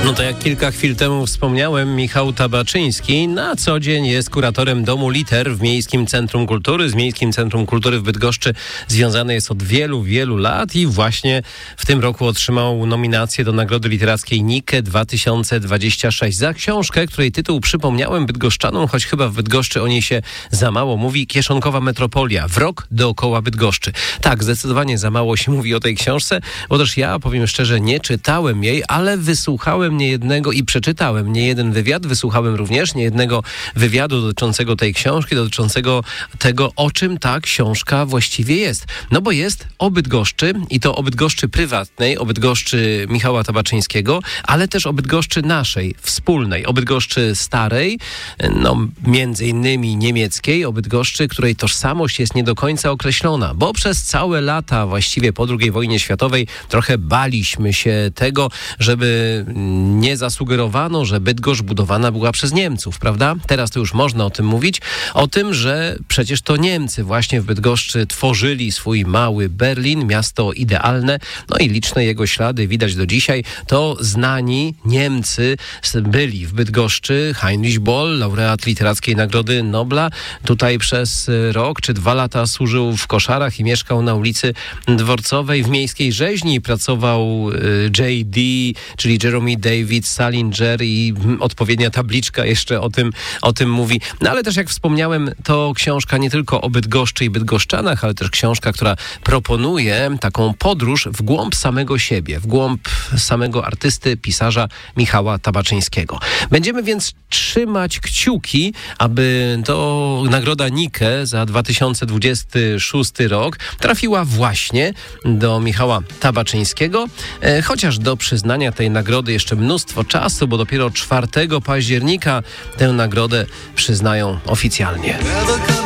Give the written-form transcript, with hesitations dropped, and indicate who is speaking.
Speaker 1: No to jak kilka chwil temu wspomniałem, Michał Tabaczyński na co dzień jest kuratorem Domu Liter w Miejskim Centrum Kultury. Z Miejskim Centrum Kultury w Bydgoszczy związany jest od wielu, wielu lat i właśnie w tym roku otrzymał nominację do Nagrody Literackiej Nike 2026 za książkę, której tytuł przypomniałem bydgoszczanom, choć chyba w Bydgoszczy o niej się za mało mówi. Kieszonkowa Metropolia. Wrok dookoła Bydgoszczy. Tak, zdecydowanie za mało się mówi o tej książce, bo też ja, powiem szczerze, nie czytałem jej, ale wysłuchałem niejednego i przeczytałem niejeden wywiad. Wysłuchałem również niejednego wywiadu dotyczącego tej książki, dotyczącego tego, o czym ta książka właściwie jest. No bo jest o Bydgoszczy i to o Bydgoszczy prywatnej, o Bydgoszczy Michała Tabaczyńskiego, ale też o Bydgoszczy naszej, wspólnej, o Bydgoszczy starej, no między innymi niemieckiej, o Bydgoszczy, której tożsamość jest nie do końca określona, bo przez całe lata, właściwie po II wojnie światowej, trochę baliśmy się tego, żeby nie zasugerowano, że Bydgoszcz budowana była przez Niemców, prawda? Teraz to już można o tym mówić, o tym, że przecież to Niemcy właśnie w Bydgoszczy tworzyli swój mały Berlin, miasto idealne, no i liczne jego ślady widać do dzisiaj. To znani Niemcy byli w Bydgoszczy. Heinrich Boll, laureat Literackiej Nagrody Nobla, tutaj przez rok czy 2 lata służył w Koszarach i mieszkał na ulicy Dworcowej w Miejskiej Rzeźni. Pracował J.D., czyli Jeremy David Salinger i odpowiednia tabliczka jeszcze o tym mówi. No ale też jak wspomniałem, to książka nie tylko o Bydgoszczy i bydgoszczanach, ale też książka, która proponuje taką podróż w głąb samego siebie, w głąb samego artysty, pisarza Michała Tabaczyńskiego. Będziemy więc trzymać kciuki, aby to Nagroda Nike za 2026 rok trafiła właśnie do Michała Tabaczyńskiego, chociaż do przyznania tej nagrody jeszcze mnóstwo czasu, bo dopiero 4 października tę nagrodę przyznają oficjalnie.